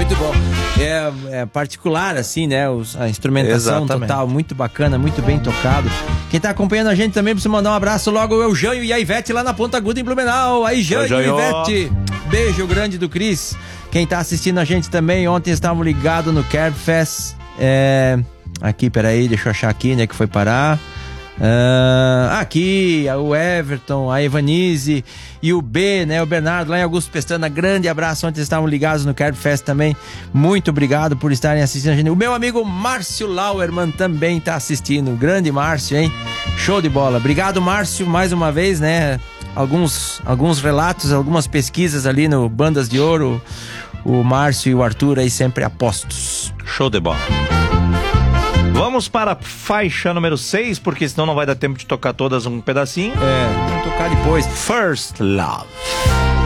Muito bom. É particular, assim, né? A instrumentação total, muito bacana, muito bem tocado. Quem tá acompanhando a gente também precisa mandar um abraço logo ao Jânio e a Ivete lá na Ponta Aguda, em Blumenau. Aí, Jânio e Ivete. Beijo grande do Cris. Quem tá assistindo a gente também, ontem estavam ligados no Kerb Fest. Aqui, peraí, deixa eu achar aqui, né, que foi parar. Aqui, o Everton, a Evanise e o B, né, o Bernardo lá em Augusto Pestana, grande abraço, ontem estavam ligados no Kerb Fest também, muito obrigado por estarem assistindo a gente. O meu amigo Márcio Lauerman também tá assistindo, grande Márcio, hein, show de bola, obrigado Márcio, mais uma vez, né, alguns relatos, algumas pesquisas ali no Bandas de Ouro, o Márcio e o Arthur aí sempre apostos. Show de bola. Vamos para a faixa número 6, porque senão não vai dar tempo de tocar todas um pedacinho. Vamos tocar depois. First Love.